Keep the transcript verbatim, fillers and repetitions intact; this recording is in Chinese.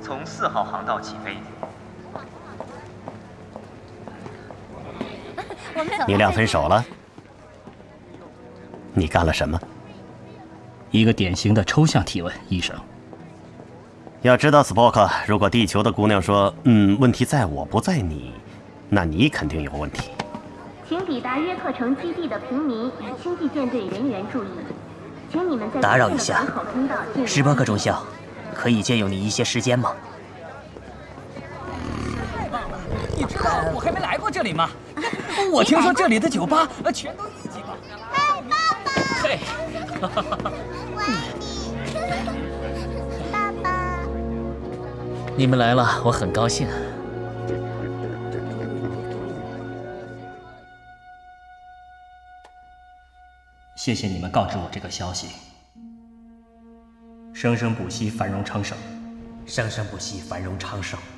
从四号航道起飞。 你俩分手了？你干了什么？ 一个典型的抽象提问，医生。 要知道 ，Spock， 如果地球的姑娘说：“嗯，问题在我不在你”，那你肯定有问题。 请抵达约克城基地的平民与星际舰队人员注意，请你们在打扰一下，史波克中校，可以借用你一些时间吗？ 你知道我还没来过这里吗？我听说这里的酒吧全都一级棒。 嘿，爸爸！ 嘿， 我爱你，爸爸。 你们来了，我很高兴。 谢谢你们告知我这个消息。生生不息，繁荣昌盛。 生生不息，繁荣昌盛。